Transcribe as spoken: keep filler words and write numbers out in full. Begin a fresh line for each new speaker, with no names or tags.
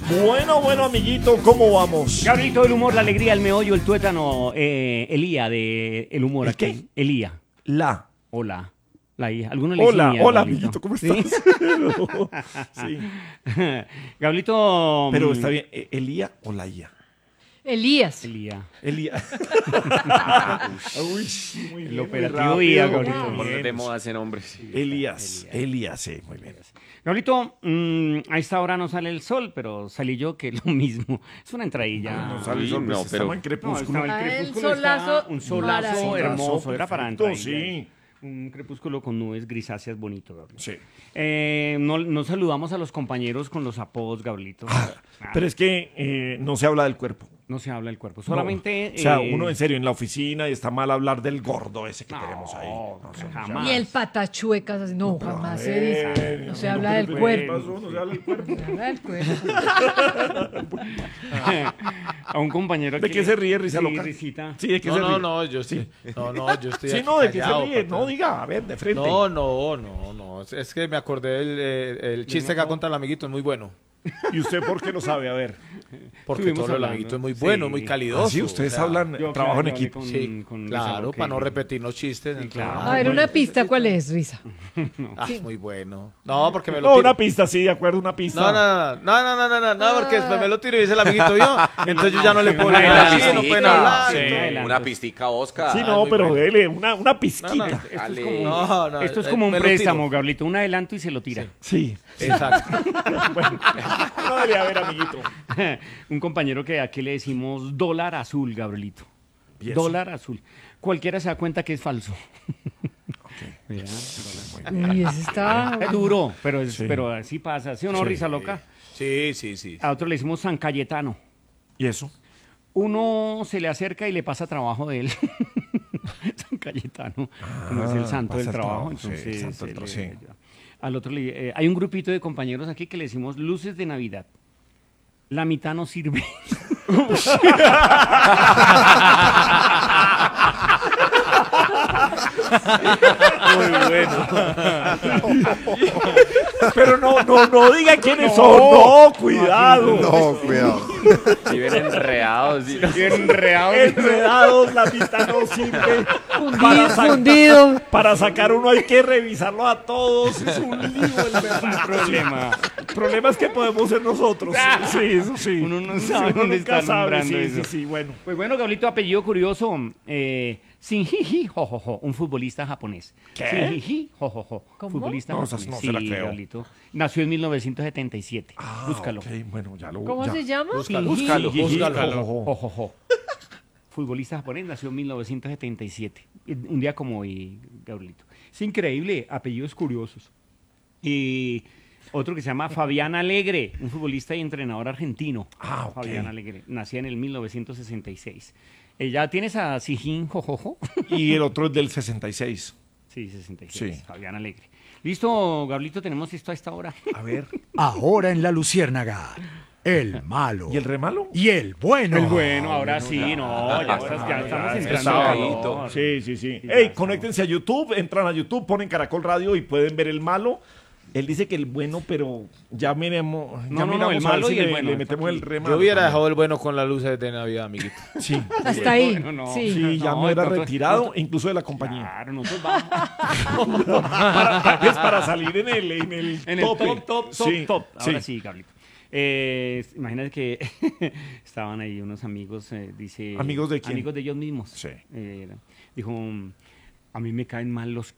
Bueno, bueno, amiguito, ¿cómo vamos?
Gabrielito, el humor, la alegría, el meollo, el tuétano, eh, Elía de El Humor.
¿El
aquí.
qué?
Elía.
La.
Hola. La hija. ¿Alguno le dice
Hola,
Ía,
hola,
Gabrielito?
amiguito, ¿cómo
¿Sí?
estás? Sí.
Gabrielito.
Pero
mm,
está bien, ¿e- ¿Elía o la I A?
Elías.
Elía.
Elía. Uy, muy
El
bien, muy
operativo
rápido,
I A,
muy
Gabrielito.
bien.
Por de moda ese nombre. Sí.
Elías, Elías, sí, muy bien.
Gabrielito, mm, a esta hora no sale el sol, pero salí yo que lo mismo. Es una entradilla.
No sale el sol,
no,
pues,
pero-
estamos en
No,
crepúsculo.
estaba el
Ah, el
crepúsculo,
solazo
estaba un solazo
maravilloso.
hermoso, era para
Perfecto,
entrar.
sí.
Un crepúsculo con nubes grisáceas bonito, Gabriel.
Sí.
Eh, no, no saludamos a los compañeros con los apodos, Gabrielito.
Ah, pero es que eh, no se habla del cuerpo.
No se habla del cuerpo, solamente...
No. O sea,
eh,
uno en serio en la oficina y está mal hablar del gordo ese que
No,
tenemos ahí. No, se-
jamás.
Y el patachuecas, así, no, jamás se
Eh,
dice. No se habla
pero
del
¿qué
cuerpo.
pasó? No se habla del cuerpo.
Se habla del cuerpo.
a un compañero
¿De
que-
qué se ríe, risa
sí,
loca?
risita.
Sí, ¿de qué
No,
se
no,
ríe?
no, yo estoy. No, no, yo estoy.
Sí,
aquí
no, ¿de qué se
callado,
ríe?
patrón.
No, diga, a ver, de frente.
No, no, no, no. Es- Es que me acordé del eh, el chiste que ha contado el amiguito, es muy bueno.
¿Y usted por qué lo sabe? A ver.
Porque
Estuvimos
todo el
hablando.
amiguito es muy
Sí.
bueno, muy calidoso.
Así ustedes
o sea,
hablan,
Yo,
trabajo en
claro,
equipo.
con-
Sí,
con Risa
claro,
Loca
para no
y-
repetir los chistes. entonces-
claro.
A ver, una pista, ¿cuál es, Risa?
Ah, muy bueno. No, porque me lo
No,
tiro.
una pista, sí, de acuerdo, una pista.
No, no, no, no, no, no, no, no, porque después me lo tiro y dice el amiguito yo. Entonces yo ya no le puedo
Una
leer así,
pistica,
no pueden hablar.
sí.
entonces-
Una pistica Oscar.
Sí,
Ah,
no,
muy
pero
bueno.
dele, una, una pizquita.
No, no.
Esto es
Ale.
como,
No, no,
esto es
eh,
como un
me lo tiro.
préstamo, Gabrielito. Un adelanto y se lo tira.
Sí.
Exacto.
Bueno, no, dele, a ver, amiguito.
un compañero que aquí le decimos dólar azul, Gabrielito.
¿Y eso?
Dólar azul. Cualquiera se da cuenta que es falso. Mira,
Uy, ese está...
es duro, pero, es-
Sí.
pero así pasa. ¿Sí o no,
Sí.
Risa Loca?
Sí, sí, sí.
A otro le decimos San Cayetano.
¿Y eso?
Uno se le acerca y le pasa trabajo de él. San Cayetano, no es el santo
pasa
del
el
trabajo.
trabajo, sí,
Entonces,
el santo del
se
tra-
le-
sí.
al otro le- eh, hay un grupito de compañeros aquí que le decimos luces de Navidad. La mitad no sirve.
Muy bueno. Pero no, no, no diga quiénes son. No, cuidado.
No, cuidado.
Si ven enredados. sí.
Enredados, la mitad no sirve.
Fundido,
sa-
fundido.
Para sacar uno hay que revisarlo a todos. Es un lío el verdad.
problema.
El problema es que podemos ser nosotros. Sí, eso sí.
Uno no
Sí,
sabe
uno
dónde
nunca
está
sabe.
nombrando
Sí, sí,
eso.
sí, bueno.
Pues bueno, Gabrielito, apellido curioso. Eh, Shinji Hojojo, un futbolista japonés.
¿Qué?
Shinji Hojojo,
¿Cómo?
futbolista
No, esa
japonés.
no se la
Sí,
creo.
Gabrielito. Nació en mil novecientos setenta y siete.
Ah,
Búscalo.
ok, bueno, ya lo
¿Cómo
ya.
se llama?
Búscalo,
Shinji
búscalo, búscalo.
Ojo, ojo.
Hojojo. Futbolista japonés, nació en mil novecientos setenta y siete. Un día como hoy, Gabrielito. Es increíble, apellidos curiosos. Y otro que se llama Fabián Alegre, un futbolista y entrenador argentino.
Ah, ok.
Fabián Alegre, nacía en el mil novecientos sesenta y seis. Eh, ¿Ya tienes a Sijin Jojojo?
Y el otro es del sesenta y seis.
Sí, sesenta y seis,
Sí.
Fabián Alegre. Listo, Gabrielito, tenemos esto a esta hora.
A ver.
Ahora en La Luciérnaga, el malo.
¿Y el remalo?
Y el bueno.
El bueno, ahora sí, no, ya, estás- ya estamos
ya,
entrando.
sábado.
calor.
Sí, sí, sí.
Sí,
Ey,
ya
conéctense a YouTube, entran a YouTube, ponen Caracol Radio y pueden ver el malo. Él dice que el bueno, pero ya miremos, ya
No, no, no,
miramos
el
a ver
malo
si
y el
le,
bueno,
le
está
metemos
aquí.
el remalo.
Yo hubiera
también.
dejado el bueno con las luces de Navidad, amiguito.
Sí,
Hasta ahí.
Bueno, no.
Sí.
sí, ya
No,
me era
nosotros-
retirado,
nosotros-
incluso de la compañía.
Claro, nosotros vamos.
Para, es para salir en el, en el,
En el
tope.
top, top, top,
Sí,
top. Ahora
sí.
sí, Carlito. Eh, imagínate que estaban ahí unos amigos, eh, dice...
¿Amigos de quién?
Amigos de ellos mismos.
Sí.
Eh, dijo, a mí me caen mal los